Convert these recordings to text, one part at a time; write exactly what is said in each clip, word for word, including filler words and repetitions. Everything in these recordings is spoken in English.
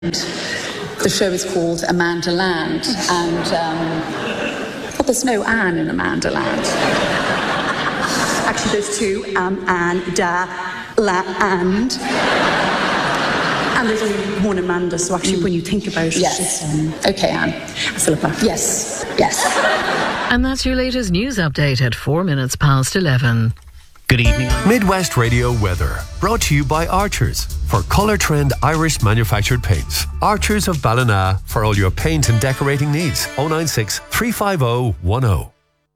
The show is called Amanda Land, and um, well, there's no Anne in Amanda Land. Actually, there's two, um, Anne, da, la, and. And there's only one Amanda, so actually mm. when you think about it... Yes. Um, OK, Anne. Philippa. Yes. Yes. And that's your latest news update at four minutes past eleven. Good evening. Midwest Radio weather, brought to you by Archers for Colour Trend Irish manufactured paints. Archers of Ballina for all your paint and decorating needs. oh nine six, three five oh, one oh.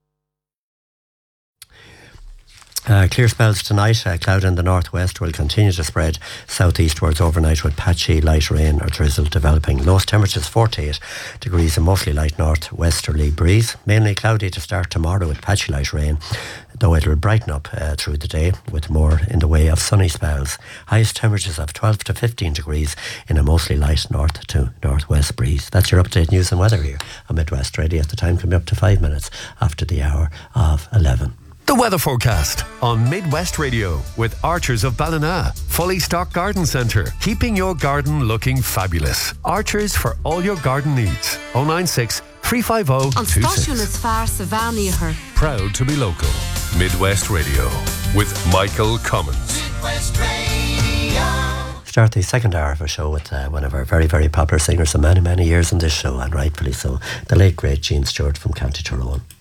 Uh, clear spells tonight. Uh, cloud in the northwest will continue to spread southeastwards overnight with patchy light rain or drizzle developing. Lowest temperatures forty-eight degrees and mostly light northwesterly breeze. Mainly cloudy to start tomorrow with patchy light rain, though it'll brighten up uh, through the day with more in the way of sunny spells. Highest temperatures of twelve to fifteen degrees in a mostly light north to northwest breeze. That's your update news and weather here on Midwest Radio. At the time can be up to five minutes after the hour of eleven. The weather forecast on Midwest Radio with Archers of Ballina. Fully stocked garden centre, keeping your garden looking fabulous. Archers for all your garden needs. oh nine six, three five oh, two six. Proud to be local. Midwest Radio with Michael Cummins. Midwest Radio. Start the second hour of our show with uh, one of our very, very popular singers for many, many years on this show, and rightfully so, the late great Jean Stewart from County Tyrone.